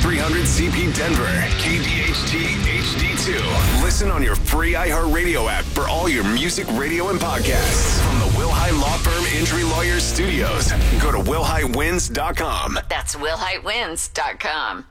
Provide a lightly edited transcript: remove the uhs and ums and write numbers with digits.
1300 CP Denver, KDHT HD2. Listen on your free iHeartRadio app for all your music, radio, and podcasts. From the Wilhite Law Firm Injury Lawyers Studios, go to wilhitewins.com. That's wilhitewins.com.